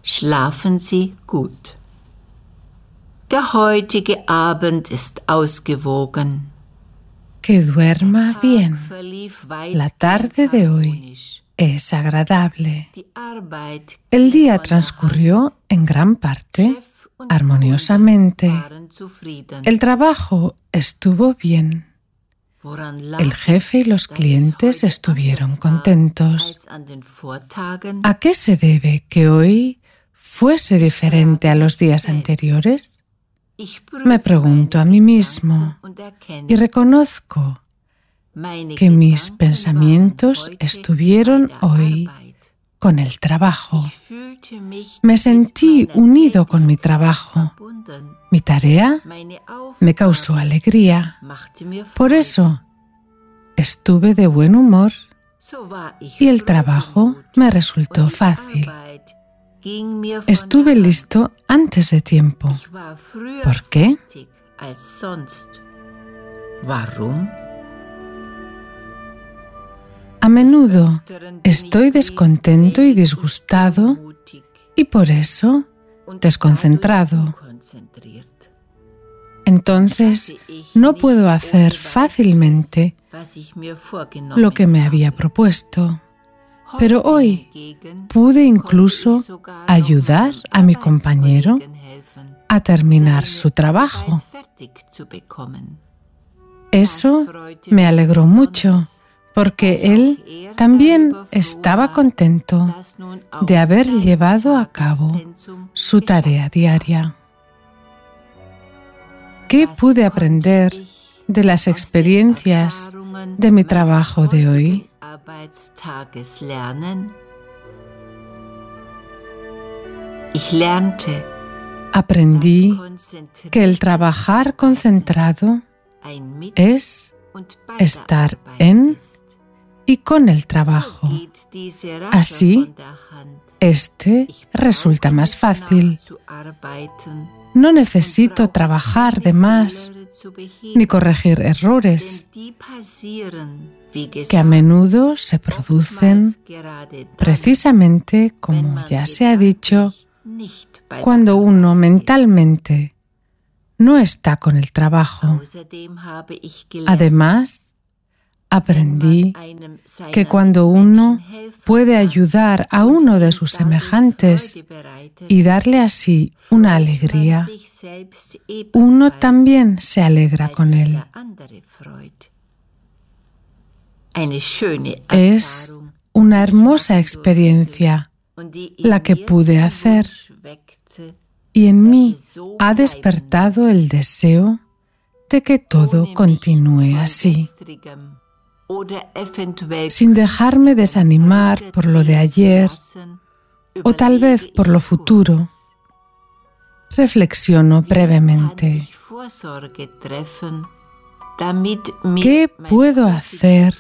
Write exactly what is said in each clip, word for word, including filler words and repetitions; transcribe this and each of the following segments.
Schlafen Sie gut. Der heutige Abend ist ausgewogen. Que duerma bien. La tarde de hoy es agradable. El día transcurrió en gran parte armoniosamente. El trabajo estuvo bien. El jefe y los clientes estuvieron contentos. ¿A qué se debe que hoy fuese diferente a los días anteriores? Me pregunto a mí mismo y reconozco que mis pensamientos estuvieron hoy con el trabajo. Me sentí unido con mi trabajo. Mi tarea me causó alegría. Por eso estuve de buen humor y el trabajo me resultó fácil. Estuve listo antes de tiempo. ¿Por qué? A menudo estoy descontento y disgustado y por eso desconcentrado. Entonces no puedo hacer fácilmente lo que me había propuesto. Pero hoy pude incluso ayudar a mi compañero a terminar su trabajo. Eso me alegró mucho, porque él también estaba contento de haber llevado a cabo su tarea diaria. ¿Qué pude aprender de las experiencias de mi trabajo de hoy? Aprendí que el trabajar concentrado es estar en y con el trabajo. Así, este resulta más fácil. No necesito trabajar de más ni corregir errores que a menudo se producen precisamente, como ya se ha dicho, cuando uno mentalmente no está con el trabajo. Además, aprendí que cuando uno puede ayudar a uno de sus semejantes y darle así una alegría, uno también se alegra con él. Es una hermosa experiencia la que pude hacer y en mí ha despertado el deseo de que todo continúe así. Sin dejarme desanimar por lo de ayer o tal vez por lo futuro, reflexiono brevemente. ¿Qué puedo hacer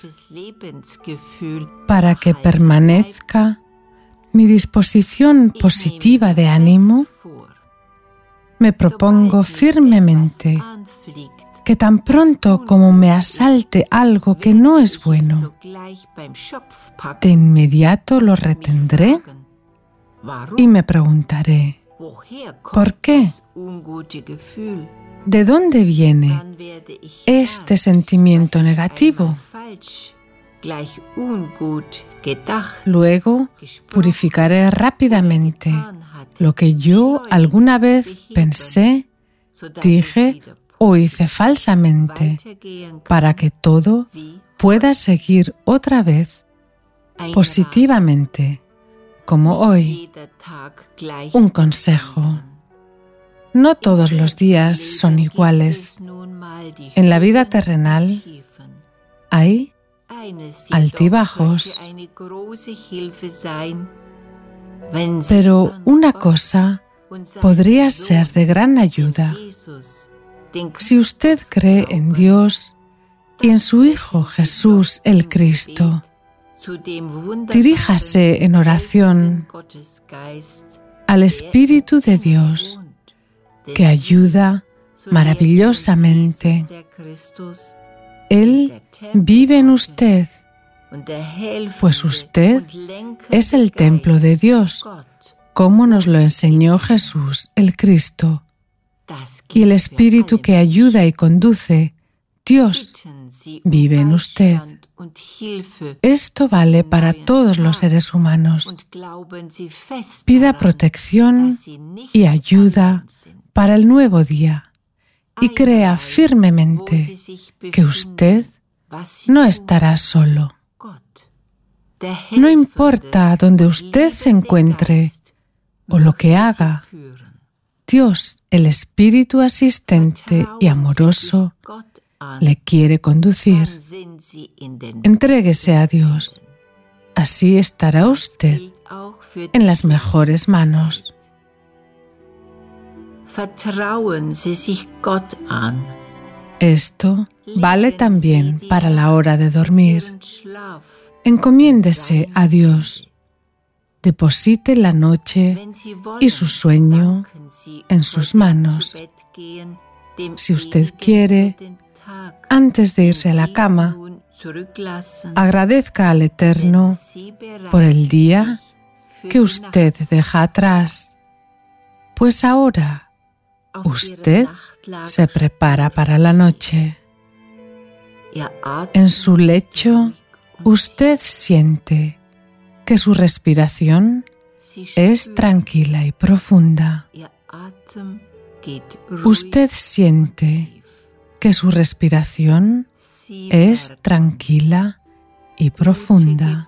para que permanezca mi disposición positiva de ánimo? Me propongo firmemente que tan pronto como me asalte algo que no es bueno, de inmediato lo retendré y me preguntaré, ¿por qué? ¿De dónde viene este sentimiento negativo? Luego purificaré rápidamente lo que yo alguna vez pensé, dije o hice falsamente, para que todo pueda seguir otra vez positivamente, como hoy. Un consejo. No todos los días son iguales. En la vida terrenal hay altibajos. Pero una cosa podría ser de gran ayuda. Si usted cree en Dios y en su Hijo Jesús el Cristo, diríjase en oración al Espíritu de Dios que ayuda maravillosamente. Él vive en usted, pues usted es el templo de Dios, como nos lo enseñó Jesús, el Cristo, y el Espíritu que ayuda y conduce, Dios, vive en usted. Esto vale para todos los seres humanos. Pida protección y ayuda para el nuevo día y crea firmemente que usted no estará solo. No importa dónde usted se encuentre o lo que haga, Dios, el Espíritu asistente y amoroso, le quiere conducir. Entréguese a Dios. Así estará usted en las mejores manos. Esto vale también para la hora de dormir. Encomiéndese a Dios. Deposite la noche y su sueño en sus manos. Si usted quiere, antes de irse a la cama, agradezca al Eterno por el día que usted deja atrás, pues ahora usted se prepara para la noche. En su lecho, usted siente que su respiración es tranquila y profunda. Usted siente que su respiración es tranquila y profunda.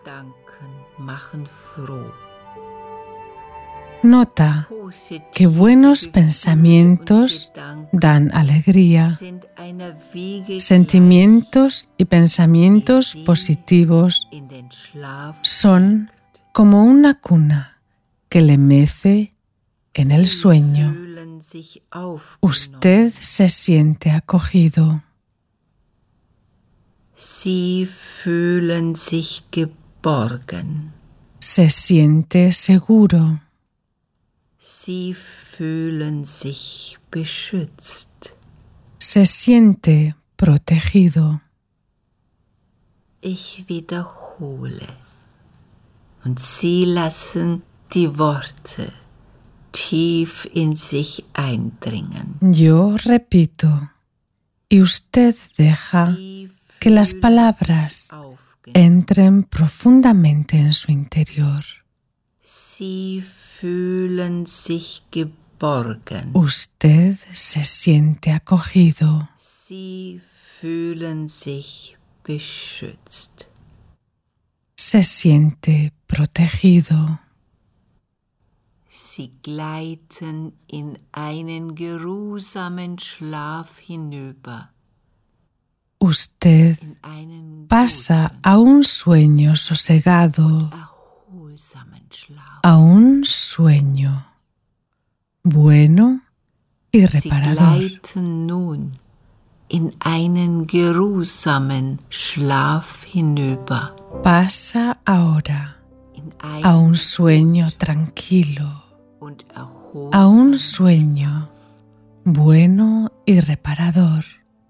Nota que buenos pensamientos dan alegría. Sentimientos y pensamientos positivos son como una cuna que le mece en el sueño. Usted se siente acogido. Sie fühlen sich geborgen. Se siente seguro. Sie fühlen sich beschützt. Se siente protegido. Ich wiederhole. Und Sie lassen die Worte tief in sich eindringen. Yo repito, y usted deja que las palabras entren profundamente en su interior. Sie fühlen sich geborgen. Usted se siente acogido. Sie fühlen sich beschützt. Se siente protegido. Sie gleiten in einen geruhsamen Schlaf hinüber. Usted pasa a un sueño sosegado, a un sueño bueno y reparador. Sie gleiten nun in einen geruhsamen Schlaf hinüber. Pasa ahora a un sueño tranquilo, a un sueño bueno y reparador.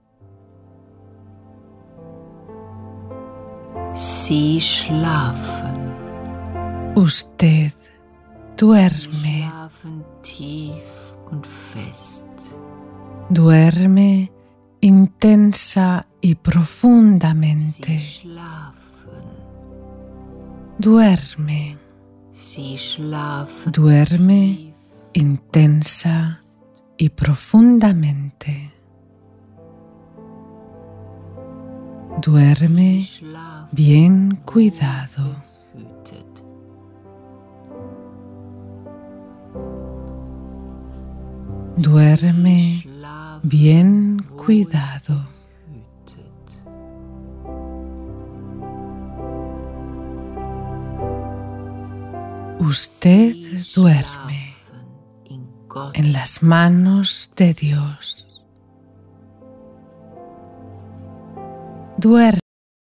Sie schlafen. Usted duerme. Schlafen tief und fest. Duerme intensa y profundamente. Sie schlafen. Duerme. Sie schlafen. Duerme intensa y profundamente. Duerme bien cuidado. Duerme bien cuidado. Usted duerme en las manos de Dios. Duerme